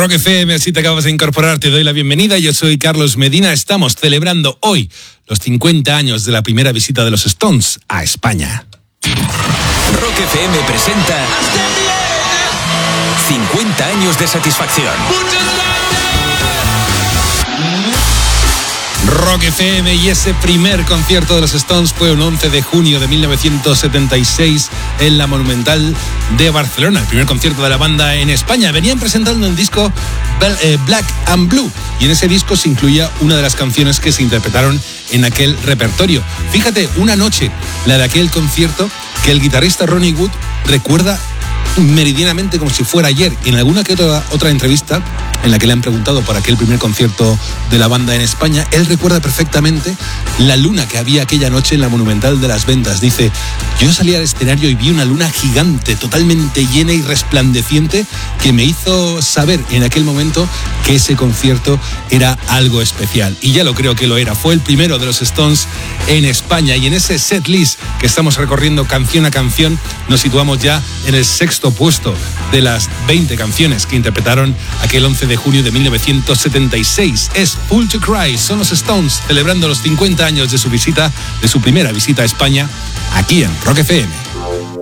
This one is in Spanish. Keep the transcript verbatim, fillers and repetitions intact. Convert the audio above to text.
Rock F M, si te acabas de incorporar, te doy la bienvenida. Yo soy Carlos Medina. Estamos celebrando hoy los cincuenta años de la primera visita de los Stones a España. Rock F M presenta cincuenta años de satisfacción. Rock F M, y ese primer concierto de los Stones fue un once de junio de mil novecientos setenta y seis en la Monumental de Barcelona, el primer concierto de la banda en España. Venían presentando el disco Black and Blue, y en ese disco se incluía una de las canciones que se interpretaron en aquel repertorio. Fíjate, una noche, la de aquel concierto, que el guitarrista Ronnie Wood recuerda meridianamente como si fuera ayer. En alguna que otra, otra entrevista en la que le han preguntado por aquel primer concierto de la banda en España, él recuerda perfectamente la luna que había aquella noche en la Monumental de las Ventas. Dice: yo salí al escenario y vi una luna gigante, totalmente llena y resplandeciente, que me hizo saber en aquel momento que ese concierto era algo especial. Y ya lo creo que lo era. Fue el primero de los Stones en España, y en ese set list que estamos recorriendo canción a canción nos situamos ya en el sexto puesto de las veinte canciones que interpretaron aquel once de junio de mil novecientos setenta y seis. Es Fool to Cry, son los Stones celebrando los cincuenta años de su visita, de su primera visita a España, aquí en Rock F M.